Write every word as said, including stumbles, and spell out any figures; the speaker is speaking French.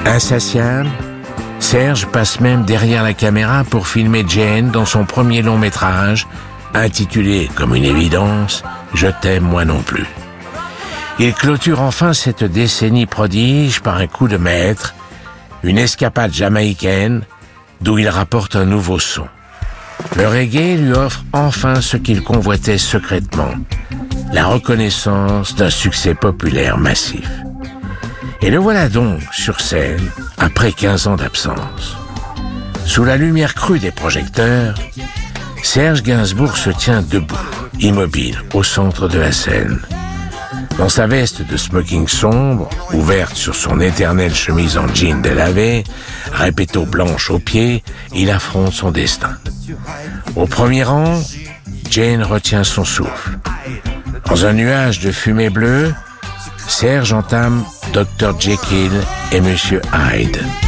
Insatiable, Serge passe même derrière la caméra pour filmer Jane dans son premier long métrage, intitulé comme une évidence « Je t'aime moi non plus ». Il clôture enfin cette décennie prodige par un coup de maître, une escapade jamaïcaine d'où il rapporte un nouveau son. Le reggae lui offre enfin ce qu'il convoitait secrètement, la reconnaissance d'un succès populaire massif. Et le voilà donc sur scène, après quinze ans d'absence. Sous la lumière crue des projecteurs, Serge Gainsbourg se tient debout, immobile, au centre de la scène. Dans sa veste de smoking sombre, ouverte sur son éternelle chemise en jean délavé, répéto blanche aux pieds, il affronte son destin. Au premier rang, Jane retient son souffle. Dans un nuage de fumée bleue, Serge entame docteur Jekyll et monsieur Hyde.